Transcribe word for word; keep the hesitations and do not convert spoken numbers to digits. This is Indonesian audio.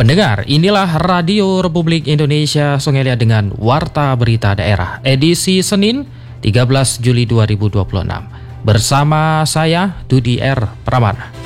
Pendengar, inilah Radio Republik Indonesia Songelia dengan Warta Berita Daerah edisi Senin tiga belas Juli dua ribu dua puluh enam. Bersama saya Dudi R. Pramana.